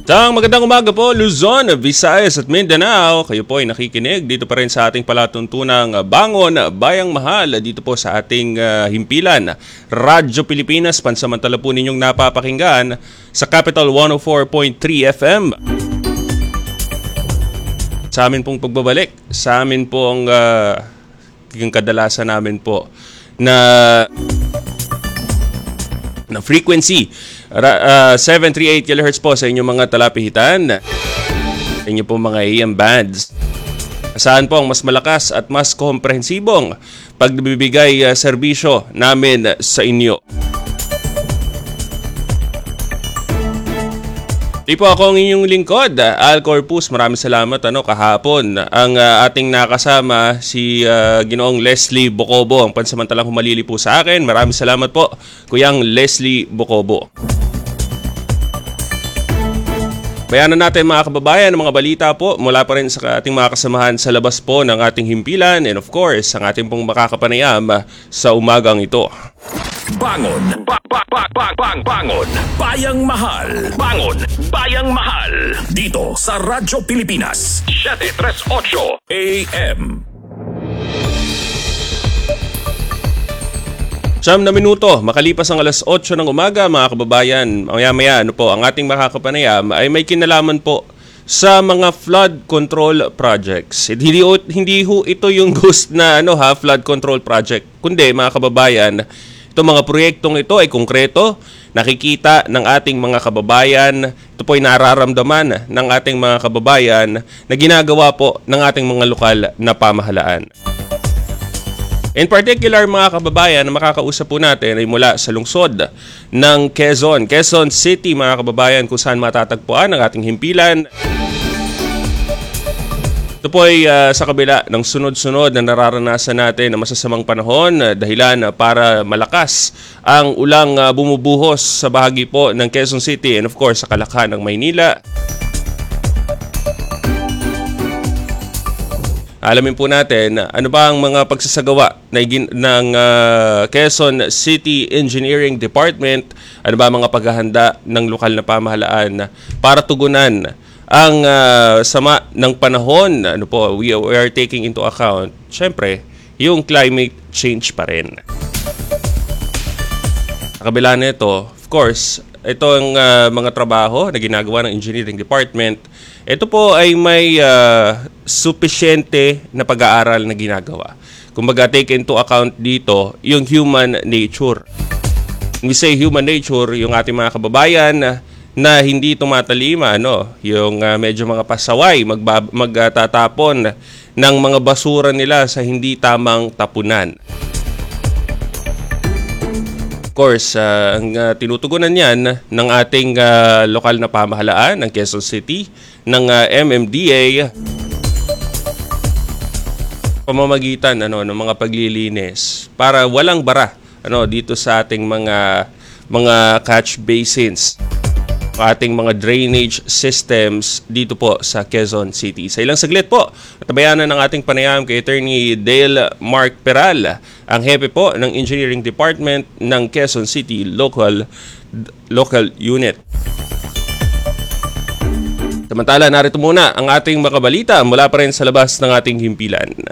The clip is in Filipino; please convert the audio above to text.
Isang magandang umaga po, Luzon, Visayas at Mindanao. Kayo po ay nakikinig dito pa rin sa ating palatuntunang Bangon, Bayang Mahal. Dito po sa ating himpilan, Radyo Pilipinas. Pansamantala po ninyong napapakinggan sa Capital 104.3 FM. Sa amin pong pagbabalik, sa amin pong yung kadalasan namin po na frequency 738 kHz po sa inyong mga talapihitan, sa inyong po mga AM bands. Saan po ang mas malakas at mas komprehensibong pagbibigay serbisyo namin sa inyo. Di po ako ang inyong lingkod, Al Corpus. Maraming salamat. Kahapon ang ating nakasama si Ginoong Leslie Bocobo, ang pansamantalang humalili po sa akin. Maraming salamat po, Kuyang Leslie Bocobo. Bayanan natin mga kababayan ng mga balita po mula pa rin sa ating mga kasamahan sa labas po ng ating himpilan and of course ang ating pong makakapanayam sa umagang ito. Bangon, bangon, bayang mahal. Bangon, bayang mahal. Dito sa Radyo Pilipinas, 738 AM. 9 na minuto, makalipas ang alas 8 ng umaga mga kababayan. Maya-maya ang ating makakapanayam ay may kinalaman po sa mga flood control projects. Hindi ho ito yung ghost na flood control project. Kundi mga kababayan, itong mga proyektong ito ay konkreto, nakikita ng ating mga kababayan. Ito po ay nararamdaman ng ating mga kababayan na ginagawa po ng ating mga lokal na pamahalaan. In particular mga kababayan na makakausap po natin ay mula sa lungsod ng Quezon City mga kababayan, kung saan matatagpuan ang ating himpilan. Ito po ay sa kabila ng sunod-sunod na nararanasan natin na masasamang panahon, dahilan para malakas ang ulang bumubuhos sa bahagi po ng Quezon City and of course sa kalakhan ng Maynila. Alamin po natin ano ba ang mga pagsasagawa ng Quezon City Engineering Department, ano ba ang mga paghahanda ng lokal na pamahalaan para tugunan ang sama ng panahon. We are taking into account, syempre, yung climate change pa rin. Sa kabila nito, of course, ito ang mga trabaho na ginagawa ng Engineering Department. Ito po ay may supisyente na pag-aaral na ginagawa. Kumbaga, take into account dito yung human nature. When we say human nature, yung ating mga kababayan na hindi tumatalima, yung medyo mga pasaway, magtatapon ng mga basura nila sa hindi tamang tapunan. Of course, ang tinutugunan yan ng ating lokal na pamahalaan ng Quezon City, ng MMDA, pamamagitan ng mga paglilinis para walang bara dito sa ating mga catch basins, ating mga drainage systems dito po sa Quezon City. Sa ilang saglit po, natabayanan ng ating panayam kay Attorney Dale Mark Peral, ang hepe po ng Engineering Department ng Quezon City Local Unit. Samantala, narito muna ang ating makabalita mula pa rin sa labas ng ating himpilan.